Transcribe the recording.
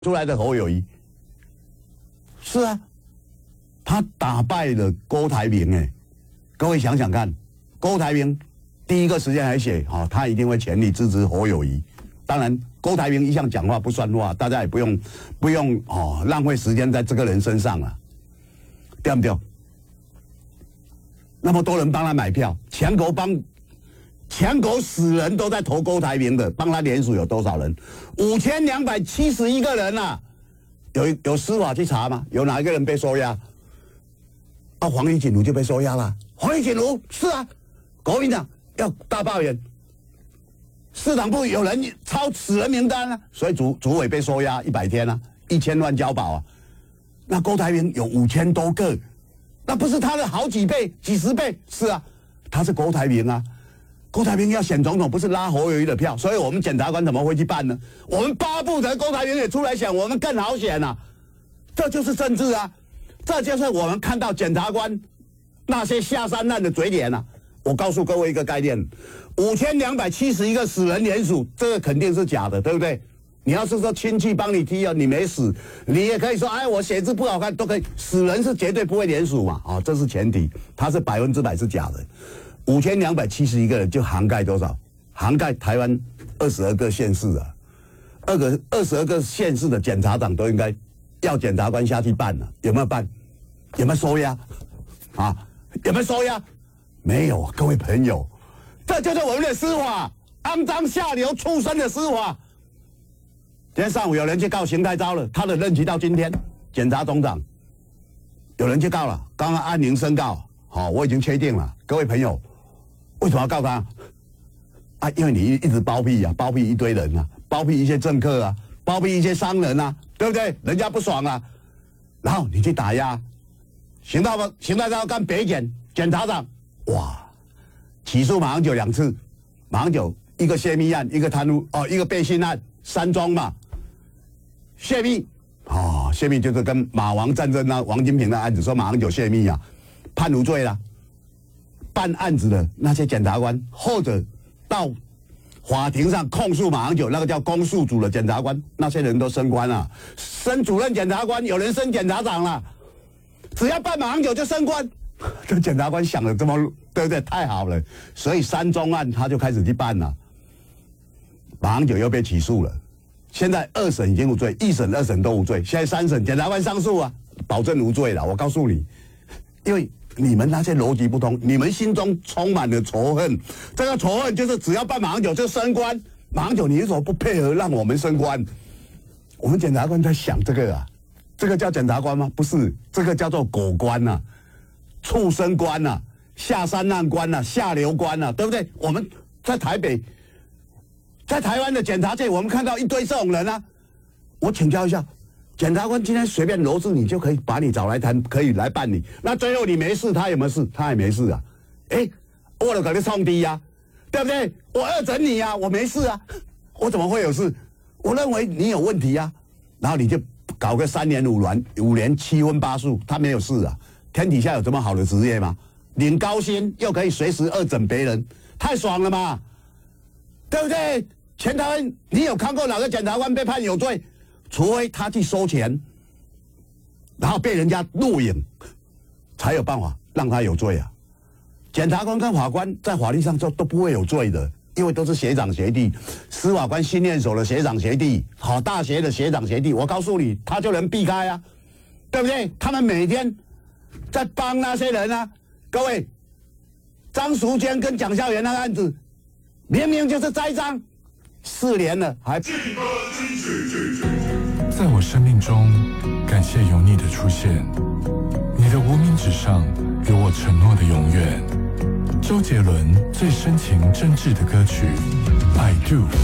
出来的侯友宜，是啊，他打败了郭台铭哎，各位想想看，郭台铭第一个时间还写他一定会全力支持侯友宜。当然，郭台铭一向讲话不算话，大家也不用浪费时间在这个人身上了，对不对？那么多人帮他买票，全国死人都在投郭台铭的，帮他联署有多少人？5271个人啊！有司法去查吗？有哪一个人被收押？黄义锦如就被收押了。黄义锦如是啊，国民党要大抱怨，市党部有人抄死人名单啊，所以主委被收押100天啊，1000万交保啊。那郭台铭有5000多个，那不是他的好几倍、几十倍？是啊，他是郭台铭啊。郭台铭要选总统，不是拉侯友宜的票，所以我们检察官怎么会去办呢？我们巴不得郭台铭也出来选，我们更好选啊！这就是政治啊！这就是我们看到检察官那些下三滥的嘴脸啊！我告诉各位一个概念：5271个死人联署，这个肯定是假的，对不对？你要是说亲戚帮你踢啊，你没死，你也可以说，哎，我写字不好看，都可以。死人是绝对不会联署嘛，这是前提，它是100%是假的。5271个人就涵盖多少？涵盖台湾22个县市啊，22个县市的检察长都应该要检察官下去办了，有没有办？有没有收押？有没有收押？没有啊，各位朋友，这就是我们的司法，肮脏下流畜生的司法。今天上午有人去告邢太昭了，他的任期到今天，检察总长有人去告了，刚刚安宁申告，我已经确定了，各位朋友。为什么要告他？因为你一直包庇啊，包庇一堆人啊，包庇一些政客啊，包庇一些商人啊，对不对？人家不爽啊，然后你去打压，邢太昭干北检察长，哇，起诉马英九2次，马英九一个泄密案，一个贪污一个背信案，3宗嘛，泄密泄密就是跟马王战争啊，王金平的案子说马英九泄密啊，判无罪了。办案子的那些检察官，或者到法庭上控诉马英九，那个叫公诉组的检察官，那些人都升官了，升主任检察官，有人升检察长了，只要办马英九就升官。这检察官想的这么对不对？太好了，所以3宗案他就开始去办了。马英九又被起诉了，现在2审已经无罪，1审、2审都无罪，现在3审检察官上诉啊，保证无罪了。我告诉你，因为你们那些逻辑不通，你们心中充满了仇恨，这个仇恨就是只要办马英九就升官，马英九你为什么不配合让我们升官？我们检察官在想这个啊，这个叫检察官吗？不是，这个叫做狗官啊，畜生官啊，下三滥官啊，下流官啊，对不对？我们在台北，在台湾的检察界，我们看到一堆这种人啊。我请教一下。检察官今天随便罗致你就可以把你找来谈，可以来办你。那最后你没事，他有没有事？他也没事啊。我就给你冲低呀，对不对？我2审你啊，我没事啊，我怎么会有事？我认为你有问题啊，然后你就搞个3年5年7分8素，他没有事啊。天底下有这么好的职业吗？领高薪又可以随时2审别人，太爽了嘛，对不对？全台湾你有看过哪个检察官被判有罪？除非他去收钱，然后被人家录影，才有办法让他有罪啊。检察官跟法官在法律上都不会有罪的，因为都是学长学弟，司法官训练所的学长学弟，大学的学长学弟。我告诉你，他就能避开啊，对不对？他们每天在帮那些人啊。各位，张淑娟跟蒋孝严那个案子，明明就是栽赃，4年了还。 在我生命中，感谢有你的出现。你的无名指上有我承诺的永远。周杰伦最深情真挚的歌曲《I Do》。